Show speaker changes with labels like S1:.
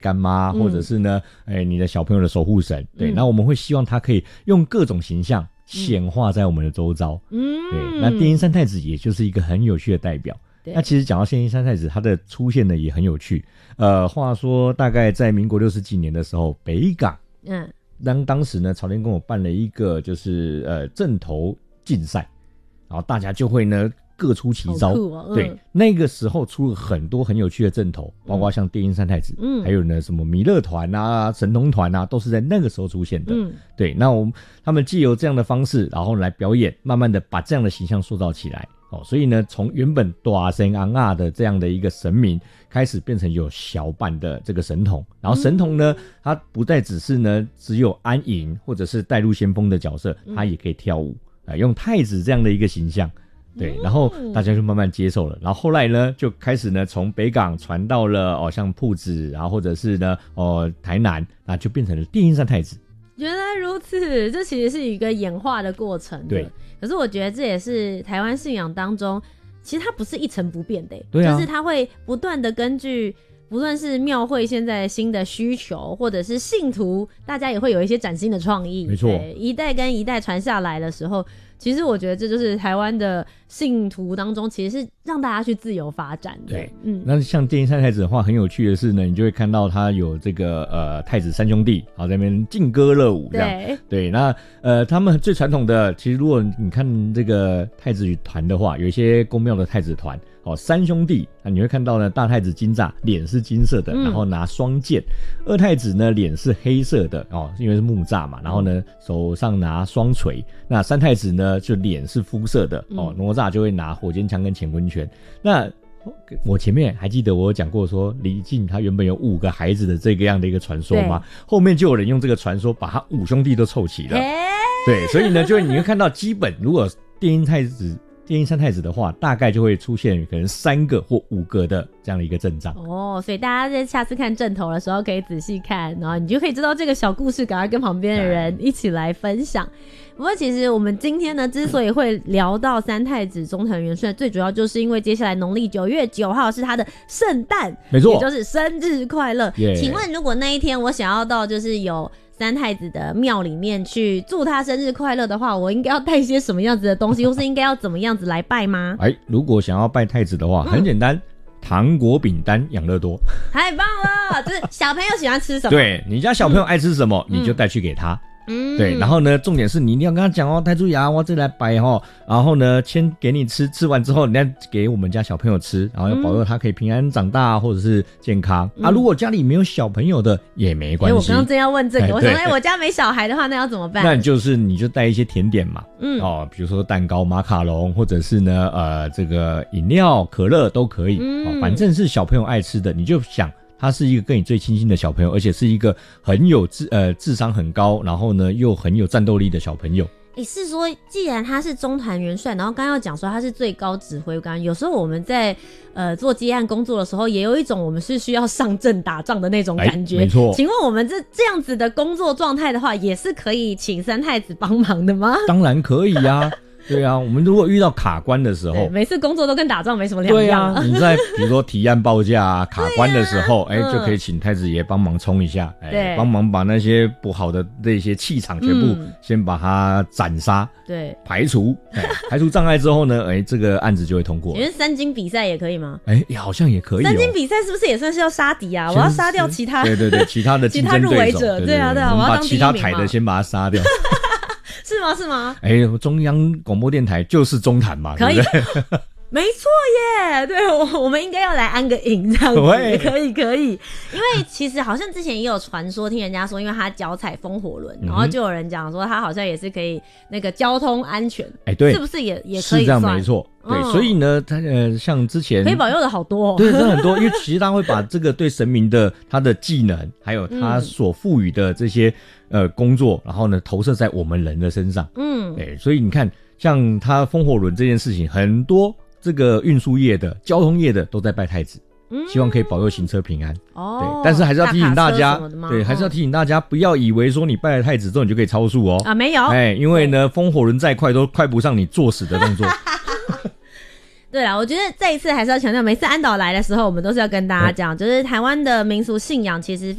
S1: 干妈，或者是呢你的小朋友的守护神。对，那我们会希望他可以用各种形象显化在我们的周遭。对，那电音三太子也就是一个很有趣的代表。那其实讲到电音三太子，他的出现呢也很有趣。话说大概在民国60几年的时候，北港当时呢朝天宫有办了一个就是阵头竞赛，然后大家就会呢各出奇招。对，那个时候出了很多很有趣的阵头，包括像电音三太子，还有呢什么弥勒团啊、神童团啊，都是在那个时候出现的。对，那他们藉由这样的方式，然后来表演，慢慢的把这样的形象塑造起来。所以呢，从原本大神昂啊的这样的一个神明，开始变成有小版的这个神童，然后神童呢，他不再只是呢只有安营或者是带路先锋的角色，他也可以跳舞，用太子这样的一个形象。对，然后大家就慢慢接受了，然后后来呢就开始呢从北港传到了像朴子，然后或者是呢台南，那就变成了电音三太子。
S2: 原来如此，这其实是一个演化的过程。对，可是我觉得这也是台湾信仰当中，其实它不是一成不变的。对啊，就是它会不断的根据不论是庙会现在新的需求，或者是信徒大家也会有一些崭新的创意。没错，一代跟一代传下来的时候，其实我觉得这就是台湾的信徒当中其实是让大家去自由发展的。对，
S1: 那像电音三太子的话，很有趣的是呢，你就会看到他有这个太子三兄弟，好在那边劲歌热舞这样。对，那他们最传统的，其实如果你看这个太子团的话，有一些宫庙的太子团，三兄弟你会看到呢，大太子金吒脸是金色的，然后拿双剑；二太子呢脸是黑色的因为是木吒嘛，然后呢手上拿双锤。那三太子呢就脸是肤色的哪吒就会拿火尖枪跟乾坤拳。那我前面还记得我有讲过说李靖他原本有5个孩子的这个样的一个传说吗？后面就有人用这个传说把他5兄弟都凑齐了。对，所以呢就你会看到基本如果电音三太子的话，大概就会出现可能3个或5个的这样的一个阵仗。
S2: 所以大家在下次看阵头的时候可以仔细看，然后你就可以知道这个小故事，赶快跟旁边的人一起来分享。不过其实我们今天呢之所以会聊到三太子中藤元帅，最主要就是因为接下来农历9月9号是他的圣诞，没错，也就是生日快乐。请问如果那一天我想要到就是有三太子的庙里面去祝他生日快乐的话，我应该要带一些什么样子的东西，或是应该要怎么样子来拜吗？
S1: 如果想要拜太子的话，很简单，糖果饼干养乐多，太
S2: 棒了！就是小朋友喜欢吃什么，
S1: 对，你家小朋友爱吃什么，你就带去给他。对，然后呢重点是你一定要跟他讲太祖爷我这来拜然后呢先给你吃，吃完之后你再给我们家小朋友吃，然后要保佑他可以平安长大或者是健康如果家里没有小朋友的也没关系。
S2: 我刚刚正要问这个，我想我家没小孩的话那要怎么办？
S1: 那你就带一些甜点嘛，比如说蛋糕、马卡龙，或者是呢这个饮料、可乐都可以，反正是小朋友爱吃的，你就想他是一个跟你最亲近的小朋友，而且是一个很有智商很高，然后呢又很有战斗力的小朋友。
S2: 是说既然他是中团元帅，然后刚刚要讲说他是最高指挥官，有时候我们在做接案工作的时候也有一种我们是需要上阵打仗的那种感觉。没错，请问我们这样子的工作状态的话，也是可以请三太子帮忙的吗？
S1: 当然可以啊。对啊，我们如果遇到卡关的时候，
S2: 每次工作都跟打仗没什么两样。
S1: 对啊，你在比如说提案报价卡关的时候就可以请太子爷帮忙冲一下，帮忙把那些不好的这些气场全部先把它斩杀，对，排除障碍之后呢这个案子就会通过。
S2: 你们3金比赛也可以吗？
S1: 好像也可以。
S2: 3金比赛是不是也算是要杀敌啊？我要杀掉其他
S1: 对其他的竞争对手，
S2: 其他入围者，对啊，
S1: 我们把其他
S2: 台
S1: 的先把它杀掉。
S2: 是吗？
S1: 中央广播电台就是中坛嘛，可以，对不对？
S2: 没错耶，对，我们应该要来安个营这样子，可以，因为其实好像之前也有传说，听人家说，因为他脚踩风火轮，然后就有人讲说他好像也是可以那个交通安全，对，是不是也可以算？
S1: 是这样没错。对，所以呢他像之前
S2: 可以保佑的好多
S1: 对，真的很多，因为其实他会把这个对神明的他的技能还有他所赋予的这些工作，然后呢投射在我们人的身上。所以你看像他风火轮这件事情，很多这个运输业的交通业的都在拜太子，希望可以保佑行车平安。对，但是还是要提醒大家，对，还是要提醒大家不要以为说你拜了太子之后你就可以超速
S2: 没有，
S1: 因为呢风火轮再快都快不上你作死的动作。
S2: 对啦，我觉得这一次还是要强调，每次安导来的时候，我们都是要跟大家讲，就是台湾的民俗信仰其实